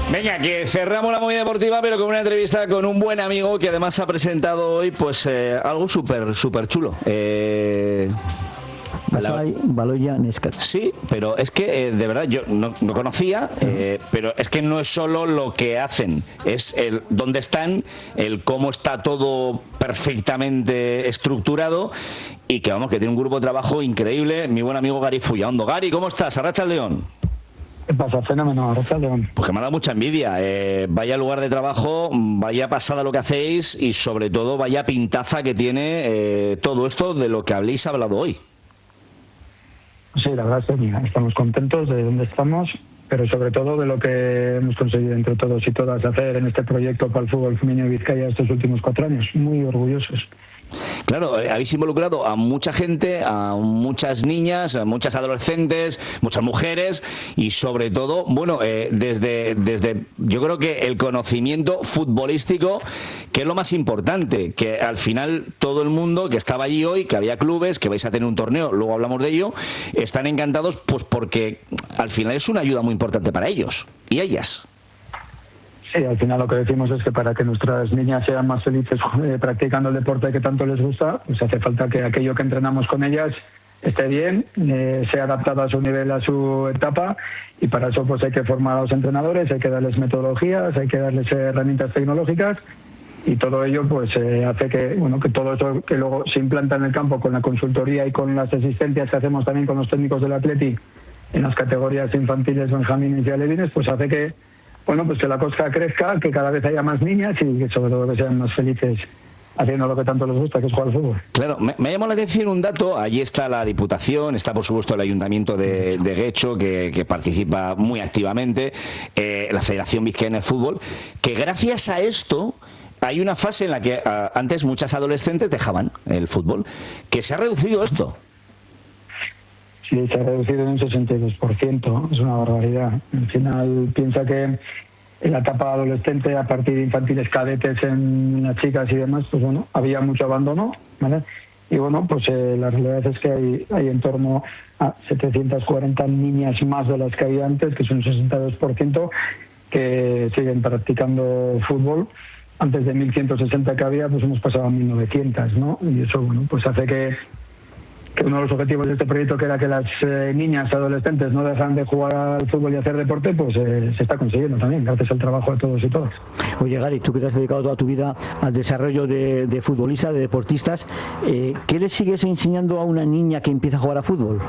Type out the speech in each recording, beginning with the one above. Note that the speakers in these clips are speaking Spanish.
Venga, que cerramos la movida deportiva, pero con una entrevista con un buen amigo que además ha presentado hoy pues algo súper chulo. Baloia Nescat. Sí, pero es que de verdad yo no conocía, pero es que no es solo lo que hacen, es el dónde están, el cómo está todo perfectamente estructurado y que vamos, que tiene un grupo de trabajo increíble. Mi buen amigo Gary Fullaondo. Gary, ¿cómo estás? Arratsaldeon. ¿Qué pasa? Fenómeno, Arratsaldeon. Pues que me ha dado mucha envidia. Vaya lugar de trabajo, vaya pasada lo que hacéis y sobre todo vaya pintaza que tiene todo esto de lo que habéis hablado hoy. Sí, la verdad es que mira, estamos contentos de dónde estamos, pero sobre todo de lo que hemos conseguido entre todos y todas hacer en este proyecto para el fútbol femenino de Vizcaya estos últimos 4 años. Muy orgullosos. Claro, habéis involucrado a mucha gente, a muchas niñas, a muchas adolescentes, muchas mujeres y sobre todo, bueno, desde yo creo que el conocimiento futbolístico, que es lo más importante, que al final todo el mundo que estaba allí hoy, que había clubes, que vais a tener un torneo, luego hablamos de ello, están encantados pues porque al final es una ayuda muy importante para ellos y ellas. Sí, al final lo que decimos es que para que nuestras niñas sean más felices practicando el deporte que tanto les gusta, pues hace falta que aquello que entrenamos con ellas esté bien, sea adaptado a su nivel, a su etapa, y para eso pues hay que formar a los entrenadores, hay que darles metodologías, hay que darles herramientas tecnológicas, y todo ello pues hace que bueno que todo eso que luego se implanta en el campo con la consultoría y con las asistencias que hacemos también con los técnicos del Atleti en las categorías infantiles, benjamines y alevines, pues hace que bueno, pues que la cosa crezca, que cada vez haya más niñas y que sobre todo que sean más felices haciendo lo que tanto les gusta, que es jugar al fútbol. Claro, me ha llamado la atención un dato. Allí está la Diputación, está por supuesto el Ayuntamiento de Guecho, que participa muy activamente, la Federación Vizcaína de Fútbol, que gracias a esto hay una fase en la que antes muchas adolescentes dejaban el fútbol, que se ha reducido esto. Sí, se ha reducido en un 62%, es una barbaridad. Al final piensa que en la etapa adolescente, a partir de infantiles, cadetes en las chicas y demás, pues bueno, había mucho abandono, ¿vale? Y bueno, pues la realidad es que hay en torno a 740 niñas más de las que había antes, que es un 62%, que siguen practicando fútbol. Antes de 1.160 que había, pues hemos pasado a 1.900, ¿no? Y eso, bueno, pues hace que uno de los objetivos de este proyecto, que era que las niñas adolescentes no dejan de jugar al fútbol y hacer deporte, pues se está consiguiendo también, gracias al trabajo de todos y todas. Oye, Gary, tú que te has dedicado toda tu vida al desarrollo de futbolistas, de deportistas, ¿qué le sigues enseñando a una niña que empieza a jugar a fútbol?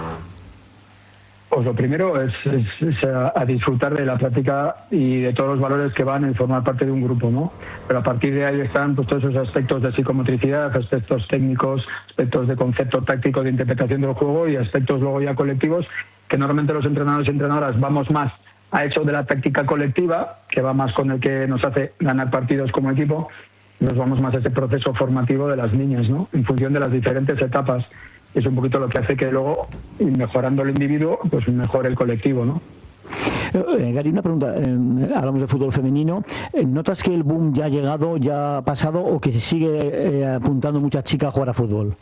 Pues lo primero es a disfrutar de la práctica y de todos los valores que van en formar parte de un grupo, ¿no? Pero a partir de ahí están pues todos esos aspectos de psicomotricidad, aspectos técnicos, aspectos de concepto táctico, de interpretación del juego y aspectos luego ya colectivos, que normalmente los entrenadores y entrenadoras vamos más a eso de la táctica colectiva, que va más con el que nos hace ganar partidos como equipo, y nos vamos más a ese proceso formativo de las niñas, ¿no? En función de las diferentes etapas. Es un poquito lo que hace que luego, mejorando el individuo, pues mejore el colectivo, ¿no? Gary, una pregunta. Hablamos de fútbol femenino. ¿Notas que el boom ya ha llegado, ya ha pasado, o que se sigue apuntando muchas chicas a jugar a fútbol?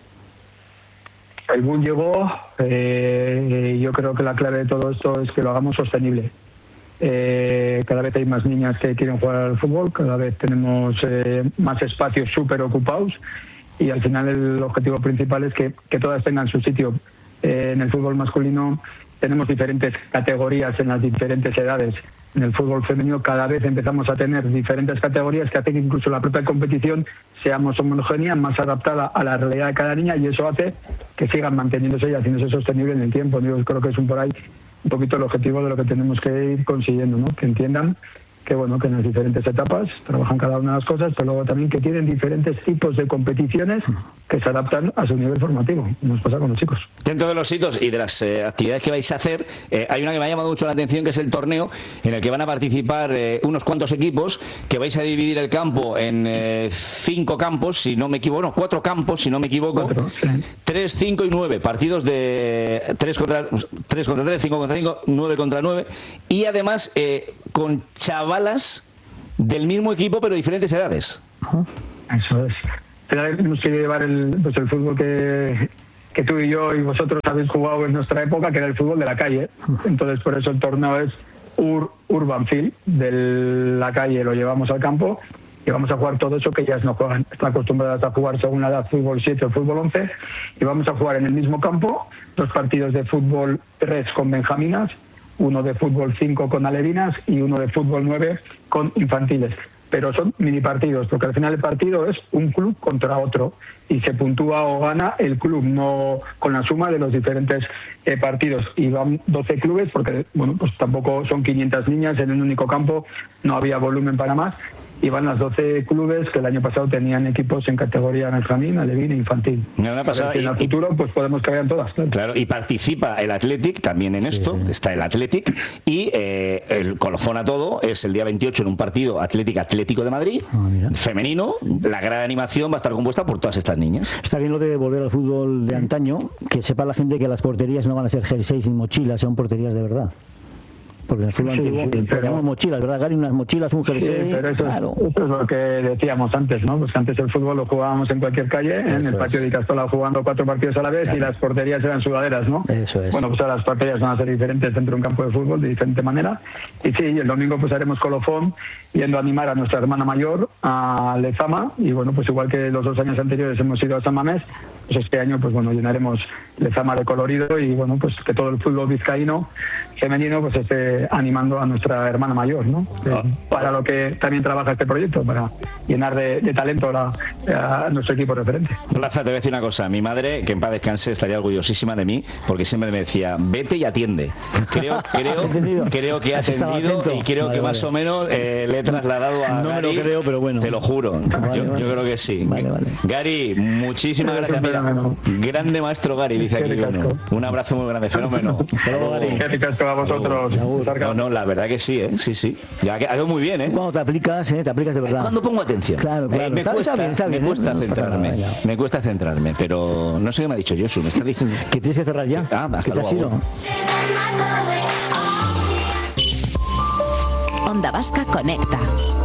El boom llegó. Yo creo que la clave de todo esto es que lo hagamos sostenible. Cada vez hay más niñas que quieren jugar al fútbol, cada vez tenemos más espacios súper ocupados. Y al final el objetivo principal es que todas tengan su sitio. En el fútbol masculino tenemos diferentes categorías en las diferentes edades. En el fútbol femenino cada vez empezamos a tener diferentes categorías que hacen que incluso la propia competición sea más homogénea, más adaptada a la realidad de cada niña, y eso hace que sigan manteniéndose y haciéndose sostenible en el tiempo. Yo creo que es por ahí un poquito el objetivo de lo que tenemos que ir consiguiendo, ¿no? Que entiendan que bueno, que en las diferentes etapas trabajan cada una de las cosas, pero luego también que tienen diferentes tipos de competiciones que se adaptan a su nivel formativo. Nos pasa con los chicos. Dentro de los hitos y de las actividades que vais a hacer, hay una que me ha llamado mucho la atención, que es el torneo, en el que van a participar unos cuantos equipos, que vais a dividir el campo en 5 campos, si no me equivoco, no, 4 campos, si no me equivoco, 4, sí. 3, 5 y 9, partidos de 3 contra 3, 5 contra 5, 9 contra 9, y además con chavalas del mismo equipo pero diferentes edades. Eso es. Tenemos que llevar el fútbol que tú y yo y vosotros habéis jugado en nuestra época, que era el fútbol de la calle. Entonces por eso el torneo es urban field, de la calle lo llevamos al campo y vamos a jugar todo eso que ellas no juegan. Están acostumbradas a jugar según la edad fútbol 7 o fútbol 11 y vamos a jugar en el mismo campo 2 partidos de fútbol 3 con benjaminas, 1 de fútbol 5 con alevinas y 1 de fútbol 9 con infantiles. Pero son mini partidos, porque al final el partido es un club contra otro y se puntúa o gana el club, no con la suma de los diferentes partidos. Y van 12 clubes, porque bueno, pues tampoco son 500 niñas en un único campo, no había volumen para más. Y van las 12 clubes que el año pasado tenían equipos en categoría benjamín, alevín e infantil. En el futuro pues podemos que vayan todas. Claro, y participa el Athletic también en esto, está el Athletic, y el colofón a todo es el día 28 en un partido Atlético de Madrid, femenino. La gran animación va a estar compuesta por todas estas niñas. Está bien lo de volver al fútbol de antaño, que sepa la gente que las porterías no van a ser jerseys ni mochilas, son porterías de verdad. Porque en el fútbol antiguo teníamos mochilas, ¿verdad, Gary? Unas mochilas, un jersey. Sí, pero eso es lo que decíamos antes, ¿no? Pues antes el fútbol lo jugábamos en cualquier calle, en el patio de Icastola jugando 4 partidos a la vez y las porterías eran sudaderas, ¿no? Eso es. Bueno, pues ahora las porterías van a ser diferentes dentro de un campo de fútbol de diferente manera. Y sí, el domingo pues haremos colofón yendo a animar a nuestra hermana mayor, a Lezama, y bueno, pues igual que los 2 años anteriores hemos ido a San Mamés, pues este año pues bueno, llenaremos Lezama de colorido y bueno, pues que todo el fútbol vizcaíno femenino pues esté animando a nuestra hermana mayor, ¿no? Para lo que también trabaja este proyecto, para llenar de talento a nuestro equipo referente. Plaza, te voy a decir una cosa, mi madre, que en paz descanse, estaría orgullosísima de mí, porque siempre me decía, vete y atiende. Creo que ha atendido y creo que más o menos le he trasladado a no Gary, me lo creo, pero bueno. Te lo juro, yo creo que sí. Vale. Gary, muchísimas gracias. Mira, grande maestro Gary, dice aquí uno. Un abrazo muy grande, fenómeno. Hasta luego, Gary. A vosotros. No, la verdad que sí, sí. Ya hago muy bien, Cuando te aplicas de verdad. Cuando pongo atención. Claro. Me cuesta centrarme. Me cuesta centrarme, pero no sé qué me ha dicho Josu, me está diciendo que tienes que cerrar ya. Hasta luego. Onda Vasca conecta.